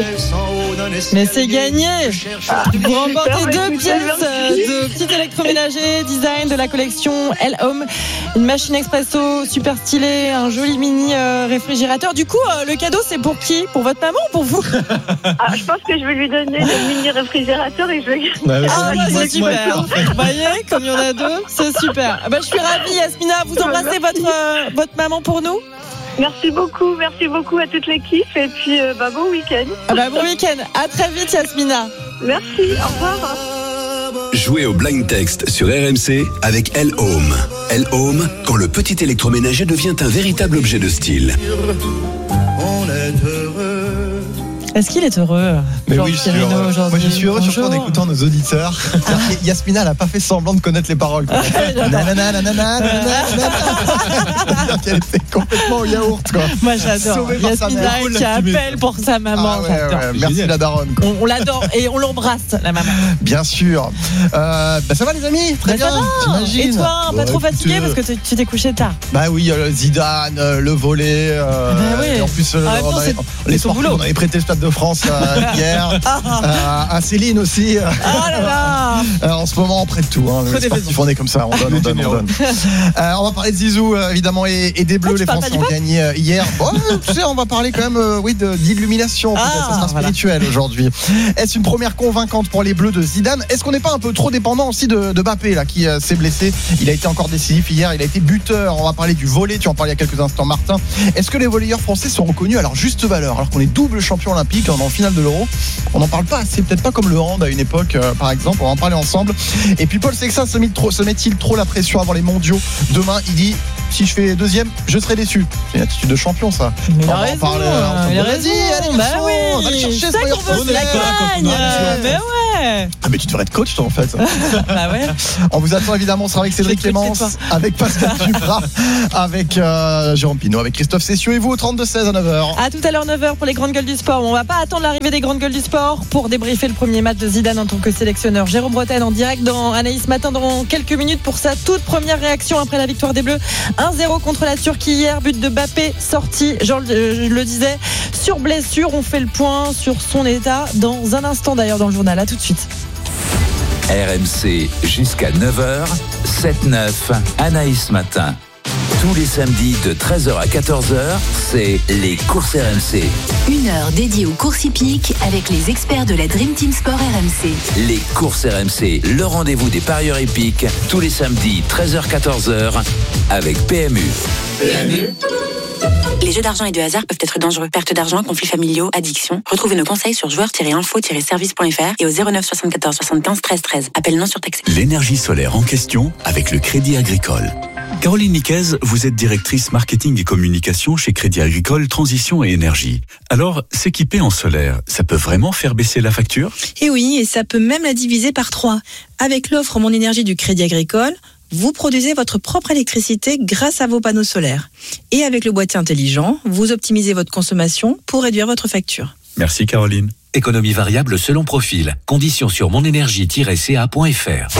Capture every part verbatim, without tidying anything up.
Mais c'est gagné. Ah, Vous remportez deux écoutez, pièces merci. de kit électroménager design de la collection L-Home. Une machine expresso super stylée, un joli mini euh, réfrigérateur. Du coup, euh, le cadeau, c'est pour qui ? Pour votre maman ou pour vous ? Ah, je pense que je vais lui donner le mini réfrigérateur et je vais. Ouais, Ah, bah, moi, c'est moi, super. moi, Vous voyez, comme il y en a deux, c'est super. Ah bah, je suis ravie, Yasmina. Vous embrassez votre, euh, votre maman pour nous ? Merci beaucoup, merci beaucoup à toute l'équipe et puis euh, bah, bon week-end. Ah bah, bon week-end. À très vite, Yasmina. Merci, au revoir. Jouez au blind text sur R M C avec L-Home. L-Home, quand le petit électroménager devient un véritable objet de style. On est heureux. Est-ce qu'il est heureux ? Mais Georges oui, je suis Pirino, heureux. aujourd'hui. Moi, je suis heureux surtout en Bonjour. écoutant nos auditeurs. Yasmina, elle n'a pas fait semblant de connaître les paroles. quoi. Nanana, nanana, nanana, nanana. Elle était complètement au yaourt, quoi. Moi, j'adore. Sauvée par sa Yasmina mère. qui appelle pour sa maman. Ah ouais, J'adore. ouais, merci la daronne, quoi. On, on l'adore et on l'embrasse, la maman. Bien sûr. Euh, bah, ça va les amis? Très Bah, ça bien. va. J'imagine. Et toi, pas Ouais, trop fatigué écoutez, parce que tu, tu t'es couché tard. Bah oui, euh, Zidane, euh, le volet. Euh, Bah oui. et en plus, euh, En même temps, on avait- c'est- les c'est ton sportifs, boulot. on avait prêté le Stade de France euh, hier. Euh, à Céline aussi. euh, Oh là là. euh, en ce moment, on prête tout. Hein. Faut Les des sportifs, raisons. on est comme ça. On donne, on donne, on donne. Euh, on va parler de Zizou, euh, évidemment, et, et des Bleus. Ah, tu Les parles Français pas ont du gagné euh, hier. Bon, euh, tu sais, on va parler quand même euh, oui, de, d'illumination. Ah, peut-être. Ça sera voilà. spirituel aujourd'hui. Est-ce une première convaincante pour les Bleus de Zidane? Est-ce qu'on n'est pas un peu trop dépendant aussi de, de Mbappé, là, qui euh, s'est blessé? Il a été encore décisif hier. Il a été buteur. On va parler du volley. Tu en parlais il y a quelques instants, Martin. Est-ce que les volleyeurs français sont reconnus à leur juste valeur, alors qu'on est double champion olympique en finale de l'Euro? On n'en parle pas assez, peut-être pas comme le hand à une époque, euh, par exemple. On va en parler ensemble. Et puis Paul Sexas se met trop, se met-il trop la pression avant les mondiaux? Demain, il dit: si je fais deuxième, je serai déçu. C'est une attitude de champion, ça. Mais il On a va en raison. parler, euh, Il a ensemble. raison. Vas-y, allez, Bah garçon, oui. va le chercher, C'est ce ça meilleur qu'on veut, c'est la français. gagne. Mais ouais. Ah, mais tu devrais être coach, toi, en fait. Bah ouais. On vous attend évidemment, on sera avec Cédric Je vais te Clémence, coacher, avec Pascal Duprat, avec euh, Jérôme Pinault, avec Christophe Cessieux et vous au trente-deux seize à neuf heures. À tout à l'heure, neuf heures pour les grandes gueules du sport. On va pas attendre l'arrivée des grandes gueules du sport pour débriefer le premier match de Zidane en tant que sélectionneur. Jérôme Bretagne en direct dans Anaïs Matin dans quelques minutes pour sa toute première réaction après la victoire des Bleus. un zéro contre la Turquie hier, but de Mbappé sorti, je le disais, sur blessure. On fait le point sur son état dans un instant d'ailleurs dans le journal. À tout de suite. R M C jusqu'à neuf heures, sept neuf, Anaïs Matin. Tous les samedis de treize heures à quatorze heures, c'est les courses R M C. Une heure dédiée aux courses hippiques avec les experts de la Dream Team Sport R M C. Les courses R M C, le rendez-vous des parieurs hippiques, tous les samedis treize heures à quatorze heures avec P M U. Les jeux d'argent et de hasard peuvent être dangereux. Perte d'argent, conflits familiaux, addiction. Retrouvez nos conseils sur joueurs tiret info tiret service point f r et au zéro neuf soixante-quatorze soixante-quinze treize treize. Appel non surtaxé. L'énergie solaire en question avec le Crédit Agricole. Caroline Niquez, vous êtes directrice marketing et communication chez Crédit Agricole Transition et Énergie. Alors, s'équiper en solaire, ça peut vraiment faire baisser la facture? Et oui, et ça peut même la diviser par trois. Avec l'offre Mon Énergie du Crédit Agricole, vous produisez votre propre électricité grâce à vos panneaux solaires. Et avec le boîtier intelligent, vous optimisez votre consommation pour réduire votre facture. Merci Caroline. Économie variable selon profil. Conditions sur monénergie tiret c a point f r.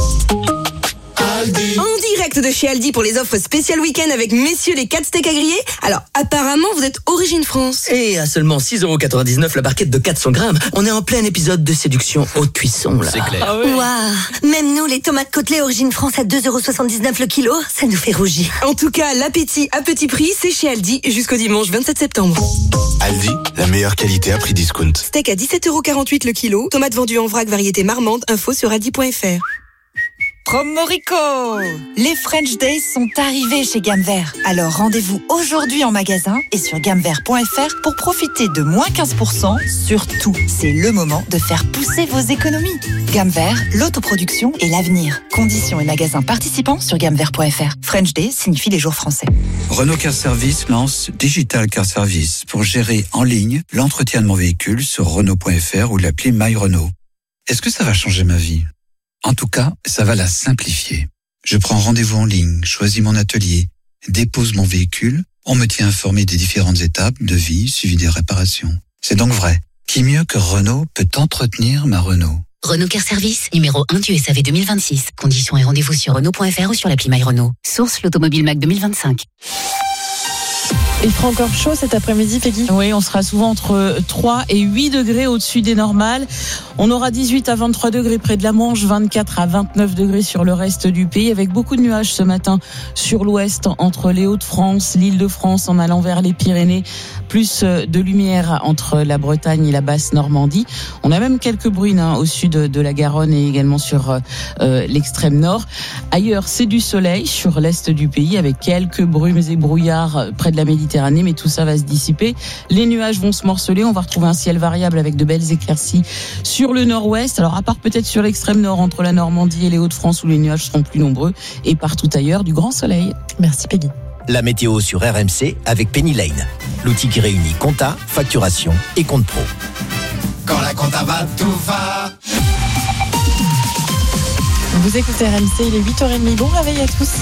En direct de chez Aldi pour les offres spéciales week-end avec messieurs les quatre steaks à griller. Alors apparemment vous êtes Origine France. Et à seulement six euros quatre-vingt-dix-neuf la barquette de quatre cents grammes, on est en plein épisode de séduction haute cuisson là. C'est clair. Ah ouais. Waouh, même nous les tomates côtelées Origine France à deux euros soixante-dix-neuf le kilo, ça nous fait rougir. En tout cas, l'appétit à petit prix, c'est chez Aldi jusqu'au dimanche vingt-sept septembre. Aldi, la meilleure qualité à prix discount. Steak à dix-sept euros quarante-huit le kilo, tomates vendues en vrac variété marmande, info sur aldi point f r. Promorico! Les French Days sont arrivés chez Gamme Vert. Alors rendez-vous aujourd'hui en magasin et sur gamme vert point f r pour profiter de moins quinze pour cent sur tout. C'est le moment de faire pousser vos économies. Gamme Vert, l'autoproduction et l'avenir. Conditions et magasins participants sur gamme vert point f r. French Days signifie les jours français. Renault Car Service lance Digital Car Service pour gérer en ligne l'entretien de mon véhicule sur renault point f r ou l'appli My Renault. Est-ce que ça va changer ma vie ? En tout cas, ça va la simplifier. Je prends rendez-vous en ligne, choisis mon atelier, dépose mon véhicule, on me tient informé des différentes étapes, devis, suivi des réparations. C'est donc vrai. Qui mieux que Renault peut entretenir ma Renault ? Renault Car Service, numéro un du S A V deux mille vingt-six. Conditions et rendez-vous sur renault point f r ou sur l'appli My Renault. Source l'automobile Mac deux mille vingt-cinq. Il fera encore chaud cet après-midi, Peggy. Oui, on sera souvent entre trois et huit degrés au-dessus des normales. On aura dix-huit à vingt-trois degrés près de la Manche, vingt-quatre à vingt-neuf degrés sur le reste du pays, avec beaucoup de nuages ce matin sur l'ouest, entre les Hauts-de-France, l'Île-de-France, en allant vers les Pyrénées. Plus de lumière entre la Bretagne et la basse Normandie. On a même quelques bruines hein, au sud de la Garonne et également sur euh, l'extrême nord. Ailleurs, c'est du soleil sur l'est du pays avec quelques brumes et brouillards près de la Méditerranée, mais tout ça va se dissiper. Les nuages vont se morceler. On va retrouver un ciel variable avec de belles éclaircies sur le nord-ouest. Alors, à part peut-être sur l'extrême nord entre la Normandie et les Hauts-de-France où les nuages seront plus nombreux, et partout ailleurs, du grand soleil. Merci Peggy. La météo sur R M C avec Penny Lane, l'outil qui réunit compta, facturation et compte pro. Quand la compta va, tout va. Vous écoutez R M C, il est huit heures trente. Bon réveil à tous.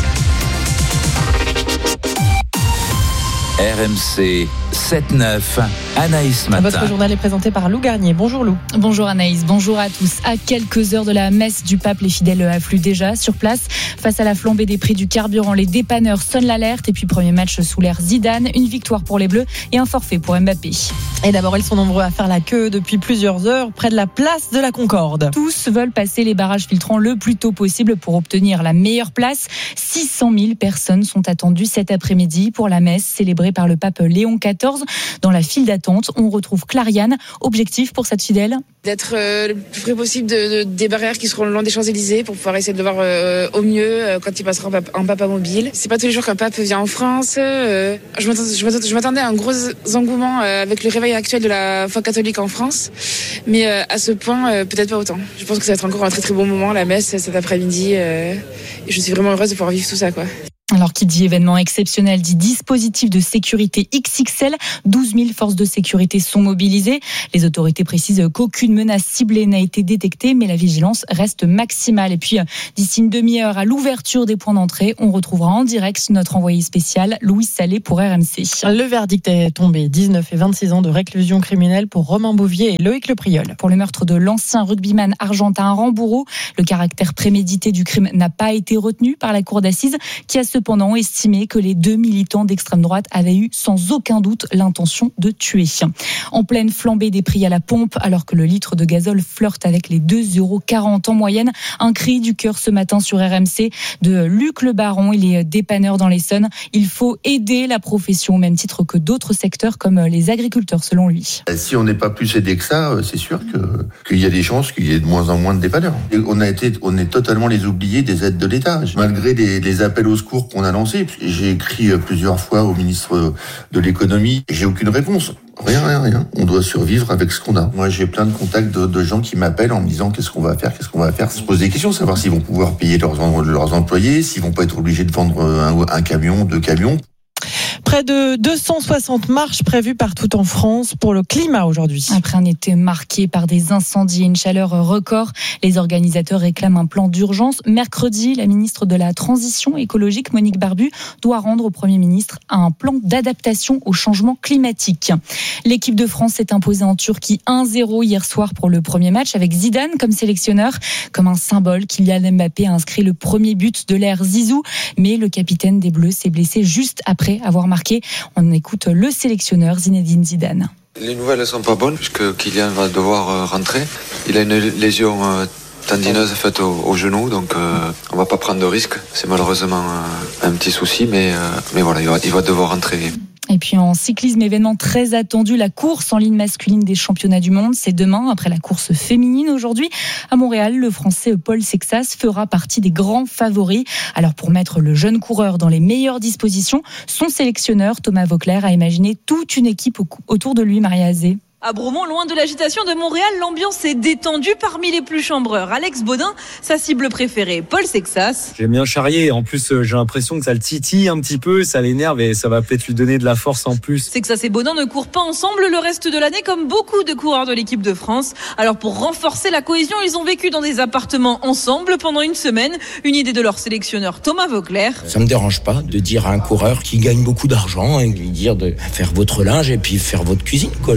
R M C sept neuf, Anaïs Matin. Votre journal est présenté par Lou Garnier. Bonjour Lou. Bonjour Anaïs, bonjour à tous. À quelques heures de la messe du pape, les fidèles affluent déjà sur place. Face à la flambée des prix du carburant, les dépanneurs sonnent l'alerte. Et puis premier match sous l'ère Zidane, une victoire pour les Bleus et un forfait pour Mbappé. Et d'abord, ils sont nombreux à faire la queue depuis plusieurs heures près de la place de la Concorde. Tous veulent passer les barrages filtrants le plus tôt possible pour obtenir la meilleure place. six cent mille personnes sont attendues cet après-midi pour la messe célébrée par le pape Léon quatorze. Dans la file d'attente, on retrouve Clariane. Objectif pour cette fidèle ? D'être euh, le plus près possible de, de, des barrières qui seront le long des Champs-Élysées pour pouvoir essayer de le voir euh, au mieux euh, quand il passera en pape, en pape mobile. C'est pas tous les jours qu'un pape vient en France. Euh, je, m'attendais, je, m'attendais, je m'attendais à un gros engouement euh, avec le réveil actuel de la foi catholique en France. Mais euh, à ce point, euh, peut-être pas autant. Je pense que ça va être encore un très très bon moment, la messe cet après-midi. Euh, et je suis vraiment heureuse de pouvoir vivre tout ça, quoi. Alors, qui dit événement exceptionnel dit dispositif de sécurité X X L. douze mille forces de sécurité sont mobilisées. Les autorités précisent qu'aucune menace ciblée n'a été détectée, mais la vigilance reste maximale. Et puis, d'ici une demi-heure à l'ouverture des points d'entrée, on retrouvera en direct notre envoyé spécial, Louis Salé pour R M C. Le verdict est tombé. dix-neuf et vingt-six ans de réclusion criminelle pour Romain Bouvier et Loïc Lepriol. Pour le meurtre de l'ancien rugbyman argentin Rambourou, le caractère prémédité du crime n'a pas été retenu par la cour d'assises, qui a ce cependant estimé que les deux militants d'extrême droite avaient eu sans aucun doute l'intention de tuer. En pleine flambée des prix à la pompe, alors que le litre de gazole flirte avec les deux euros quarante en moyenne, un cri du cœur ce matin sur R M C de Luc Le Baron, il est dépanneur dans l'Essonne. Il faut aider la profession au même titre que d'autres secteurs comme les agriculteurs selon lui. Si on n'est pas plus aidé que ça, c'est sûr que, qu'il y a des chances qu'il y ait de moins en moins de dépanneurs. Et on a été, on est totalement les oubliés des aides de l'État. Malgré les, les appels au secours qu'on a lancés, j'ai écrit plusieurs fois au ministre de l'économie et j'ai aucune réponse. Rien, rien, rien. On doit survivre avec ce qu'on a. Moi, j'ai plein de contacts de, de gens qui m'appellent en me disant qu'est-ce qu'on va faire, qu'est-ce qu'on va faire. Se poser des questions, savoir s'ils vont pouvoir payer leurs, leurs employés, s'ils vont pas être obligés de vendre un, un camion, deux camions. Près de deux cent soixante marches prévues partout en France pour le climat aujourd'hui. Après un été marqué par des incendies et une chaleur record, les organisateurs réclament un plan d'urgence. Mercredi, la ministre de la Transition écologique, Monique Barbu, doit rendre au Premier ministre un plan d'adaptation au changement climatique. L'équipe de France s'est imposée en Turquie un zéro hier soir pour le premier match avec Zidane comme sélectionneur. Comme un symbole, Kylian Mbappé a inscrit le premier but de l'ère Zizou, mais le capitaine des Bleus s'est blessé juste après avoir marqué. On écoute le sélectionneur Zinedine Zidane. Les nouvelles ne sont pas bonnes puisque Kylian va devoir rentrer. Il a une lésion tendineuse faite au, au genou, donc euh, on va pas prendre de risque. C'est malheureusement un petit souci, mais, euh, mais voilà, il va, il va devoir rentrer. Et puis en cyclisme, événement très attendu, la course en ligne masculine des championnats du monde. C'est demain, après la course féminine aujourd'hui. À Montréal, le Français Paul Sexas fera partie des grands favoris. Alors pour mettre le jeune coureur dans les meilleures dispositions, son sélectionneur Thomas Vauclair a imaginé toute une équipe autour de lui, Maria Azé. À Bromont, loin de l'agitation de Montréal, l'ambiance est détendue parmi les plus chambreurs. Alex Baudin, sa cible préférée, Paul Sexas. J'aime bien charrier. En plus, j'ai l'impression que ça le titille un petit peu, ça l'énerve et ça va peut-être lui donner de la force en plus. Sexas et Baudin ne courent pas ensemble le reste de l'année comme beaucoup de coureurs de l'équipe de France. Alors pour renforcer la cohésion, ils ont vécu dans des appartements ensemble pendant une semaine. Une idée de leur sélectionneur Thomas Vauclair. Ça me dérange pas de dire à un coureur qui gagne beaucoup d'argent et lui dire de faire votre linge et puis faire votre cuisine, quoi. Je veux dire,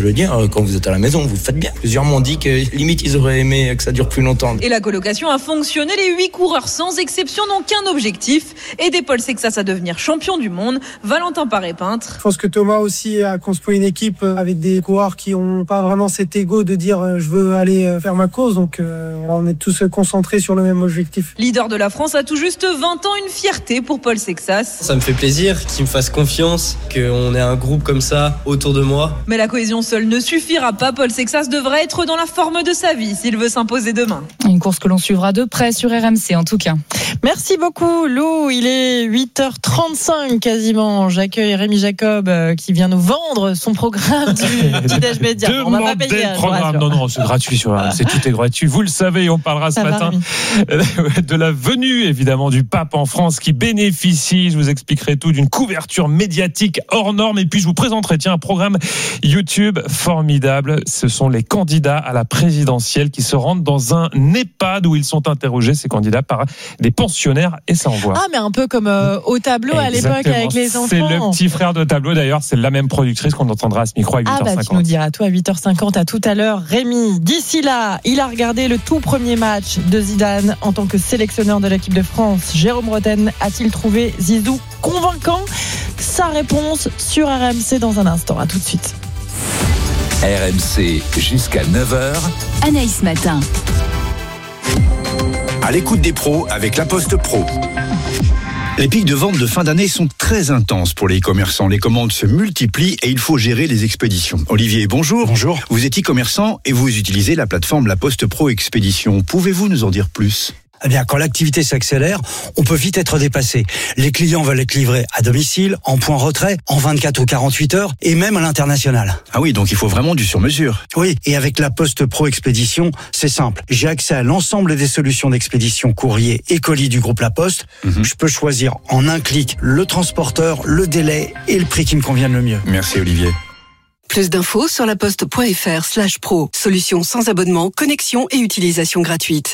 quand vous êtes à la maison, vous faites bien. Plusieurs m'ont dit que limite ils auraient aimé que ça dure plus longtemps. Et la colocation a fonctionné. Les huit coureurs sans exception n'ont qu'un objectif, aider Paul Sexas à devenir champion du monde. Valentin Paré-Peintre. Je pense que Thomas aussi a construit une équipe avec des coureurs qui n'ont pas vraiment cet ego de dire euh, je veux aller faire ma cause. Donc euh, on est tous concentrés sur le même objectif. Leader de la France à tout juste vingt ans, une fierté pour Paul Sexas. Ça me fait plaisir qu'il me fasse confiance, qu'on ait un groupe comme ça autour de moi. Mais la cohésion seule ne suffira pas. Paul Sexas devrait être dans la forme de sa vie s'il veut s'imposer demain. Une course que l'on suivra de près sur R M C en tout cas. Merci beaucoup Lou, il est huit heures trente-cinq quasiment. J'accueille Rémi Jacob euh, qui vient nous vendre son programme du Petit-Déj Média. On va pas payer le programme. Non, non, c'est gratuit sur R M C, tout est gratuit. Vous le savez, on parlera Ça ce va, matin Rémi. de la venue évidemment du pape en France qui bénéficie, je vous expliquerai tout, d'une couverture médiatique hors norme. Et puis je vous présenterai tiens, un programme YouTube formidable. Ce sont les candidats à la présidentielle qui se rendent dans un EHPAD où ils sont interrogés, ces candidats, par des pensionnaires, et ça envoie. Ah mais un peu comme euh, au tableau à l'époque Exactement. avec les enfants. C'est le petit frère de tableau d'ailleurs, c'est la même productrice qu'on entendra à ce micro à huit heures cinquante. Ah bah tu nous diras toi à huit heures cinquante, à tout à l'heure Rémi. D'ici là, il a regardé le tout premier match de Zidane en tant que sélectionneur de l'équipe de France. Jérôme Bretagne a-t-il trouvé Zizou convaincant? Sa réponse sur R M C dans un instant. À tout de suite. R M C jusqu'à neuf heures. Anaïs Matin. À l'écoute des pros avec La Poste Pro. Les pics de vente de fin d'année sont très intenses pour les e-commerçants. Les commandes se multiplient et il faut gérer les expéditions. Olivier, bonjour. Bonjour. Vous êtes e-commerçant et vous utilisez la plateforme La Poste Pro Expédition. Pouvez-vous nous en dire plus ? Eh bien, quand l'activité s'accélère, on peut vite être dépassé. Les clients veulent être livrés à domicile, en point retrait, en vingt-quatre ou quarante-huit heures, et même à l'international. Ah oui, donc il faut vraiment du sur-mesure. Oui, et avec la Poste Pro Expédition, c'est simple. J'ai accès à l'ensemble des solutions d'expédition courrier et colis du groupe La Poste. Mm-hmm. Je peux choisir en un clic le transporteur, le délai et le prix qui me convienne le mieux. Merci Olivier. Plus d'infos sur laposte.fr slash pro. Solution sans abonnement, connexion et utilisation gratuite.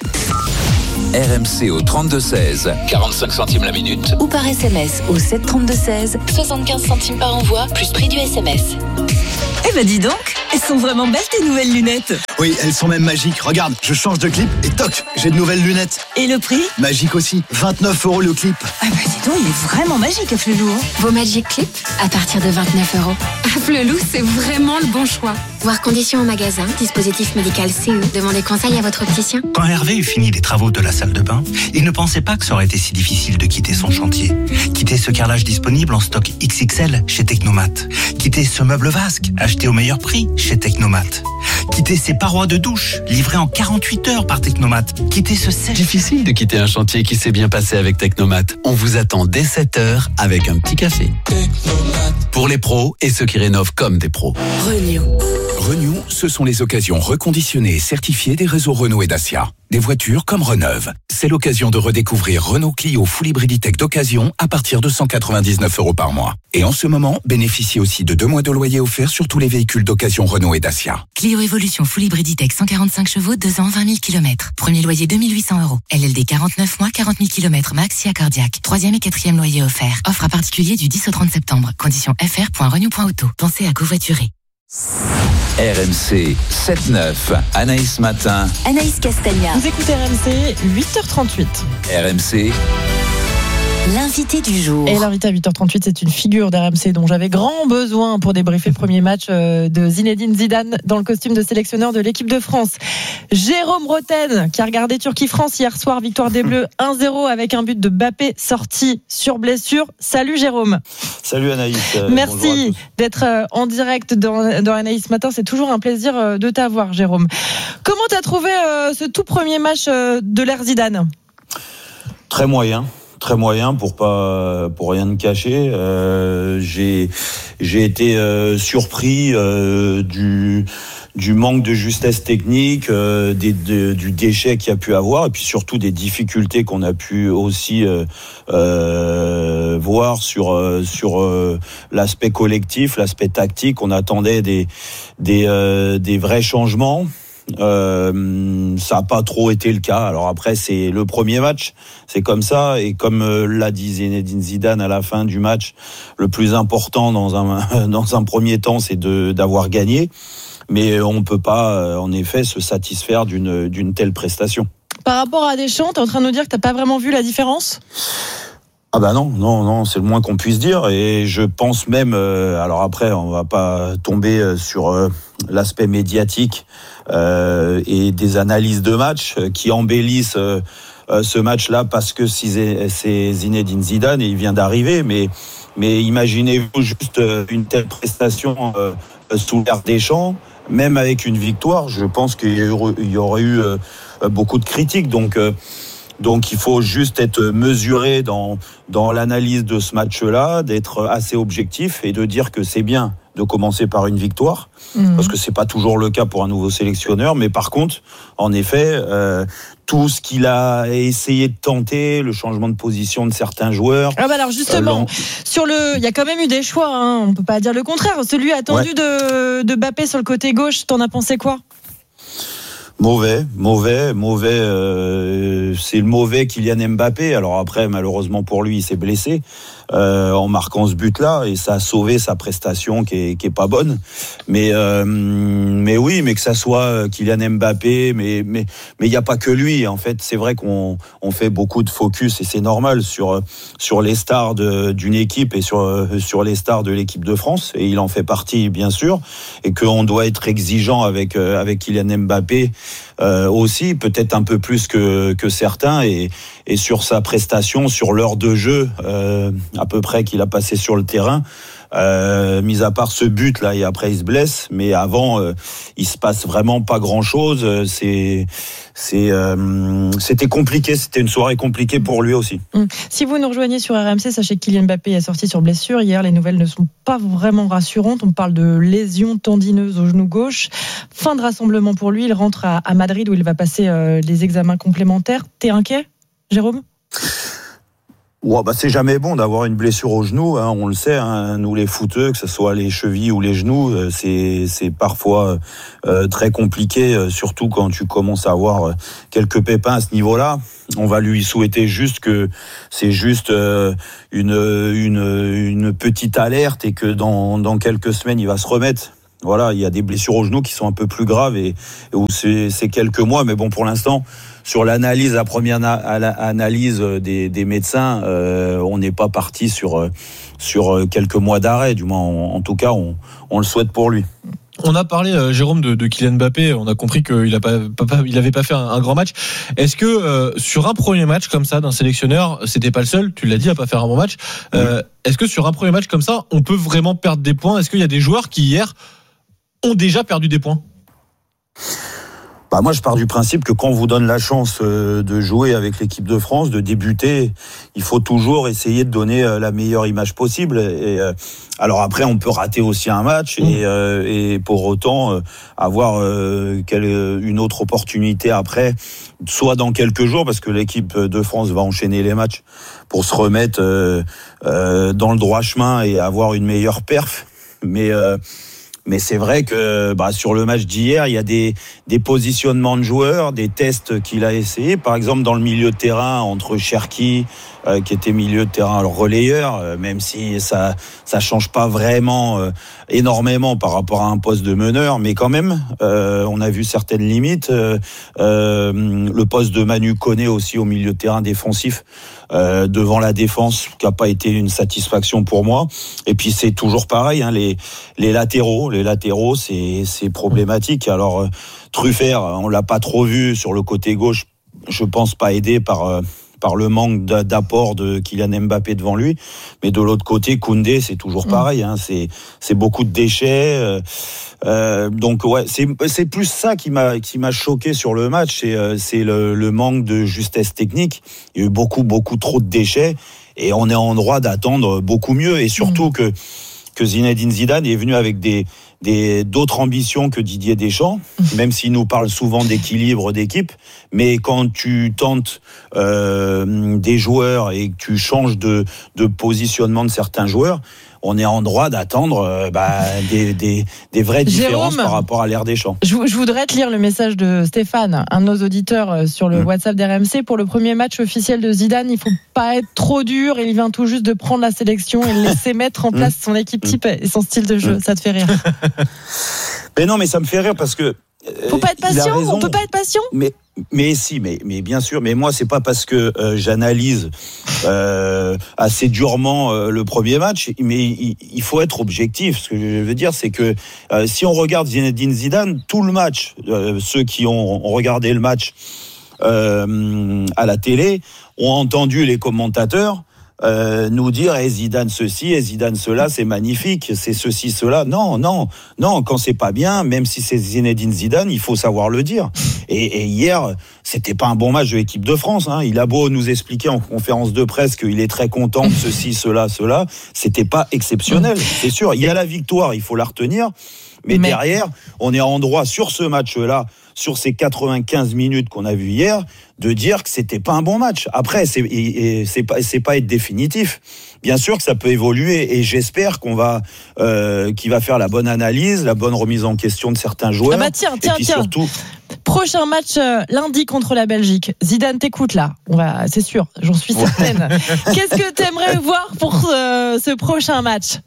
R M C au trente-deux seize, quarante-cinq centimes la minute. Ou par S M S au sept trente-deux seize, soixante-quinze centimes par envoi, plus prix du S M S. Eh ben dis donc, elles sont vraiment belles tes nouvelles lunettes. Oui, elles sont même magiques. Regarde, je change de clip et toc, j'ai de nouvelles lunettes. Et le prix ? Magique aussi, vingt-neuf euros le clip. Ah bah dis donc, il est vraiment magique Afflelou. Vos Magic Clip à partir de vingt-neuf euros. Afflelou, c'est vraiment le bon choix. Voir conditions en magasin, dispositif médical C E. Demandez conseil à votre opticien. Quand Hervé eut fini les travaux de la salle de bain, il ne pensait pas que ça aurait été si difficile de quitter son chantier. Quitter ce carrelage disponible en stock X X L chez Technomat. Quitter ce meuble vasque acheté au meilleur prix chez Technomat. Quitter ces parois de douche livrées en quarante-huit heures par Technomat. Quitter ce sèche. Difficile de quitter un chantier qui s'est bien passé avec Technomat. On vous attend dès sept heures avec un petit café. Technomat. Pour les pros et ceux qui rénovent comme des pros. Renew. Renew, ce sont les occasions reconditionnées et certifiées des réseaux Renault et Dacia. Des voitures comme Reneuve. C'est l'occasion de redécouvrir Renault Clio Full Hybriditech d'occasion à partir de cent quatre-vingt-dix-neuf euros par mois. Et en ce moment, bénéficiez aussi de deux mois de loyer offert sur tous les véhicules d'occasion Renault et Dacia. Clio Evolution Full Hybriditech cent quarante-cinq chevaux, deux ans, vingt mille kilomètres. Premier loyer deux mille huit cents euros. L L D quarante-neuf mois, quarante mille kilomètres max, si cardiaque. Troisième et quatrième loyer offert. Offre à particulier du dix au trente septembre. Conditions f r point renew point auto. Pensez à covoiturer. R M C sept neuf, Anaïs Matin. Anaïs Castagna. Vous écoutez R M C, huit heures trente-huit. R M C. L'invité du jour. Et l'invité à huit heures trente-huit, c'est une figure d'R M C dont j'avais grand besoin pour débriefer le premier match de Zinedine Zidane dans le costume de sélectionneur de l'équipe de France. Jérôme Bretagne, qui a regardé Turquie-France hier soir, victoire des Bleus un zéro avec un but de Mbappé sorti sur blessure. Salut Jérôme. Salut Anaïs. Euh, Merci d'être en direct dans, dans Anaïs Matin. C'est toujours un plaisir de t'avoir, Jérôme. Comment t'as trouvé euh, ce tout premier match de l'ère Zidane ? Très moyen. Très moyen pour pas pour rien ne cacher. Euh, j'ai j'ai été euh, surpris euh, du du manque de justesse technique, euh, des, de, du déchet qu'il y a pu avoir, et puis surtout des difficultés qu'on a pu aussi euh, euh, voir sur euh, sur euh, l'aspect collectif, l'aspect tactique. On attendait des des euh, des vrais changements. Euh, ça n'a pas trop été le cas. Alors après, c'est le premier match, c'est comme ça, et comme euh, l'a dit Zinedine Zidane à la fin du match, le plus important dans un dans un premier temps, c'est de d'avoir gagné. mais on peut pas, en effet, se satisfaire d'une, d'une telle prestation. Par rapport à Deschamps, t'es en train de nous dire que t'as pas vraiment vu la différence ? Ah bah non, non, non, c'est le moins qu'on puisse dire. Et je pense même, euh, alors après, on va pas tomber sur euh, l'aspect médiatique euh, et des analyses de match euh, qui embellissent euh, euh, ce match-là parce que c'est Zinedine Zidane et il vient d'arriver. Mais, mais imaginez-vous juste une telle prestation euh, sous l'ère Deschamps, même avec une victoire, je pense qu'il y aurait, il y aurait eu euh, beaucoup de critiques. Donc euh, Donc il faut juste être mesuré dans dans l'analyse de ce match-là, d'être assez objectif et de dire que c'est bien de commencer par une victoire, mmh. parce que c'est pas toujours le cas pour un nouveau sélectionneur. Mais par contre, en effet, euh, tout ce qu'il a essayé de tenter, le changement de position de certains joueurs. Ah bah alors justement, euh, sur le, il y a quand même eu des choix. Hein, on peut pas dire le contraire. Celui attendu ouais. de de Mbappé sur le côté gauche, t'en as pensé quoi ? Mauvais, mauvais, mauvais. Euh, c'est le mauvais Kylian Mbappé. Alors après, malheureusement pour lui, il s'est blessé euh, en marquant ce but-là et ça a sauvé sa prestation qui est, qui est pas bonne. Mais euh, mais oui, mais que ça soit Kylian Mbappé, mais mais mais il y a pas que lui. En fait, c'est vrai qu'on on fait beaucoup de focus et c'est normal sur sur les stars de, d'une équipe et sur sur les stars de l'équipe de France et il en fait partie bien sûr et qu'on doit être exigeant avec avec Kylian Mbappé. Euh, aussi peut-être un peu plus que que certains et et sur sa prestation, sur l'heure de jeu euh, à peu près qu'il a passé sur le terrain, euh, mis à part ce but là et après il se blesse, mais avant euh, il se passe vraiment pas grand chose. C'est c'est euh, c'était compliqué, c'était une soirée compliquée pour lui aussi. Si vous nous rejoignez sur R M C, sachez que Kylian Mbappé est sorti sur blessure hier. Les nouvelles ne sont pas vraiment rassurantes. On parle de lésion tendineuse au genou gauche. Fin de rassemblement pour lui. Il rentre à, à Madrid où il va passer euh, les examens complémentaires. T'es inquiet, Jérôme ? Ouais, bah c'est jamais bon d'avoir une blessure au genou, hein, on le sait, hein, nous les footeux, que ce soit les chevilles ou les genoux, c'est c'est parfois euh, très compliqué, euh, surtout quand tu commences à avoir quelques pépins à ce niveau-là. On va lui souhaiter juste que c'est juste euh, une une une petite alerte et que dans dans quelques semaines il va se remettre. Voilà, il y a des blessures au genou qui sont un peu plus graves et, et où c'est, c'est quelques mois, mais bon, pour l'instant, sur l'analyse, la première na- analyse des, des médecins, euh, on n'est pas parti sur sur quelques mois d'arrêt. Du moins, on, en tout cas, on, on le souhaite pour lui. On a parlé, euh, Jérôme, de, de Kylian Mbappé. On a compris qu'il a pas, pas, il avait pas fait un, un grand match. Est-ce que euh, sur un premier match comme ça d'un sélectionneur, c'était pas le seul, tu l'as dit, à pas faire un bon match. Euh, oui. Est-ce que sur un premier match comme ça, on peut vraiment perdre des points ? Est-ce qu'il y a des joueurs qui hier ont déjà perdu des points ? Bah moi, je pars du principe que quand on vous donne la chance de jouer avec l'équipe de France, de débuter, il faut toujours essayer de donner la meilleure image possible. Et alors après, on peut rater aussi un match et, mmh. et pour autant avoir une autre opportunité après, soit dans quelques jours, parce que l'équipe de France va enchaîner les matchs pour se remettre dans le droit chemin et avoir une meilleure perf. Mais Mais c'est vrai que bah, sur le match d'hier, il y a des, des positionnements de joueurs, des tests qu'il a essayé. Par exemple, dans le milieu de terrain, entre Cherki, euh, qui était milieu de terrain alors relayeur, euh, même si ça ça change pas vraiment euh, énormément par rapport à un poste de meneur, mais quand même, euh, on a vu certaines limites. Euh, euh, le poste de Manu Koné aussi au milieu de terrain défensif, euh, devant la défense, qui a pas été une satisfaction pour moi. Et puis c'est toujours pareil, hein, les les latéraux. Les latéraux, c'est, c'est problématique. Alors, euh, Truffert, on l'a pas trop vu sur le côté gauche. Je pense pas aidé par euh, par le manque d'apport de Kylian Mbappé devant lui. Mais de l'autre côté, Koundé, c'est toujours pareil. Hein, c'est c'est beaucoup de déchets. Euh, euh, donc ouais, c'est c'est plus ça qui m'a qui m'a choqué sur le match. C'est euh, c'est le, le manque de justesse technique. Il y a eu beaucoup beaucoup trop de déchets et on est en droit d'attendre beaucoup mieux. Et surtout mmh. que que Zinedine Zidane est venu avec des, des, d'autres ambitions que Didier Deschamps, même s'il nous parle souvent d'équilibre d'équipe. Mais quand tu tentes euh, des joueurs et que tu changes de, de positionnement de certains joueurs, on est en droit d'attendre euh, bah, des, des, des vraies différences Jérôme, par rapport à l'ère Deschamps. Je, je voudrais te lire le message de Stéphane, un de nos auditeurs sur le mmh. WhatsApp d'R M C. Pour le premier match officiel de Zidane, il faut pas être trop dur. Il vient tout juste de prendre la sélection et laisser mettre en place son équipe type et son style de jeu. Mmh. Ça te fait rire? Mais non, mais ça me fait rire parce que faut pas être patient. On peut pas être patient. Mais mais si, mais mais bien sûr. Mais moi, c'est pas parce que euh, j'analyse euh, assez durement euh, le premier match, mais il, il faut être objectif. Ce que je veux dire, c'est que euh, si on regarde Zinedine Zidane, tout le match, euh, ceux qui ont, ont regardé le match euh, à la télé ont entendu les commentateurs. Euh, nous dire eh, Zidane ceci et Zidane cela, c'est magnifique, c'est ceci cela. Non, non, non. Quand c'est pas bien, même si c'est Zinedine Zidane, il faut savoir le dire. Et, et hier, c'était pas un bon match de l'équipe de France. Hein. Il a beau nous expliquer en conférence de presse qu'il est très content de ceci, cela, cela. C'était pas exceptionnel, c'est sûr. Il y a la victoire, il faut la retenir. Mais, mais derrière, on est en droit sur ce match-là, sur ces quatre-vingt-quinze minutes qu'on a vues hier, de dire que c'était pas un bon match. Après, c'est, et, et c'est pas, c'est pas être définitif. Bien sûr que ça peut évoluer, et j'espère qu'on va, euh, qu'il va faire la bonne analyse, la bonne remise en question de certains joueurs. Ah bah tiens, tiens, et puis tiens. Surtout, prochain match euh, lundi contre la Belgique. Zidane, t'écoute là. On va, c'est sûr, j'en suis certaine. Qu'est-ce que t'aimerais voir pour euh, ce prochain match?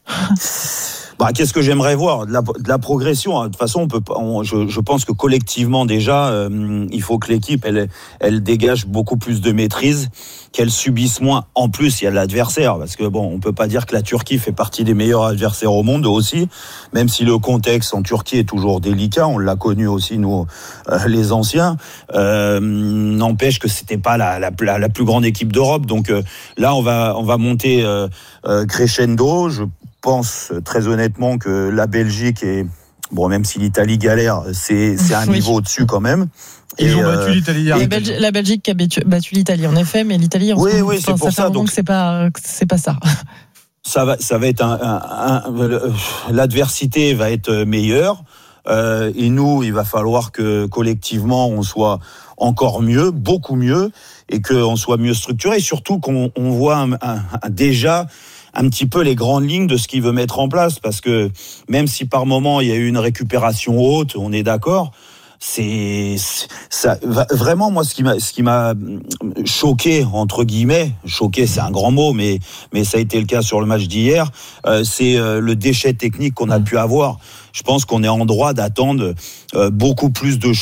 Bah, qu'est-ce que j'aimerais voir de la, de la progression. De toute façon, on peut pas. On, je, je pense que collectivement déjà, euh, il faut que l'équipe elle, elle dégage beaucoup plus de maîtrise, qu'elle subisse moins. En plus, il y a l'adversaire, parce que bon, on peut pas dire que la Turquie fait partie des meilleurs adversaires au monde aussi, même si le contexte en Turquie est toujours délicat. On l'a connu aussi nous, euh, les anciens. Euh, n'empêche que c'était pas la, la, la, la plus grande équipe d'Europe. Donc euh, là, on va on va monter euh, euh, crescendo. Je Je pense très honnêtement que la Belgique est bon, même si l'Italie galère, c'est c'est un oui. niveau au-dessus quand même. Ils et ont battu euh, l'Italie hier. La Belgique, la Belgique qui a battu, battu l'Italie en effet, mais l'Italie en oui, ce moment, oui, c'est pour ça. ça. Donc c'est pas c'est pas ça. Ça va ça va être un, un, un l'adversité va être meilleure. Euh, et nous, il va falloir que collectivement on soit encore mieux, beaucoup mieux, et qu'on soit mieux structuré. Et surtout qu'on on voit un, un, un, déjà un petit peu les grandes lignes de ce qu'il veut mettre en place, parce que même si par moment il y a eu une récupération haute, on est d'accord, c'est, c'est ça vraiment moi ce qui m'a ce qui m'a choqué entre guillemets, choqué c'est un grand mot, mais mais ça a été le cas sur le match d'hier, euh, c'est euh, le déchet technique qu'on a pu avoir. Je pense qu'on est en droit d'attendre euh, beaucoup plus de choses.